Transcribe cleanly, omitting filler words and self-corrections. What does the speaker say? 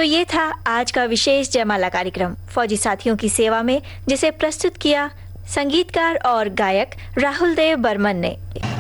तो ये था आज का विशेष जयमाला कार्यक्रम फौजी साथियों की सेवा में, जिसे प्रस्तुत किया संगीतकार और गायक राहुल देव बर्मन ने।